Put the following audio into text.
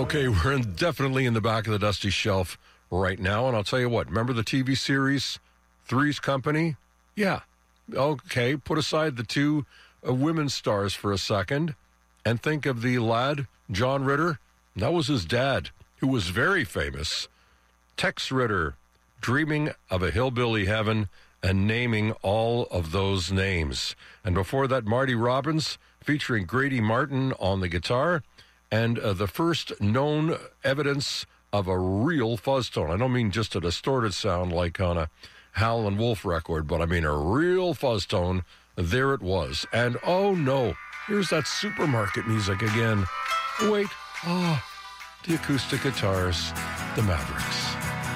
Okay, we're definitely in the back of the dusty shelf right now, and I'll tell you what, remember the TV series Three's Company? Yeah. Okay, put aside the two women stars for a second and think of the lad, John Ritter. That was his dad, who was very famous. Tex Ritter, dreaming of a hillbilly heaven and naming all of those names. And before that, Marty Robbins featuring Grady Martin on the guitar, and the first known evidence of a real fuzz tone. I don't mean just a distorted sound like on a Howlin' Wolf record, but I mean a real fuzz tone. There it was. And oh no, here's that supermarket music again. Wait, the acoustic guitars, the Mavericks.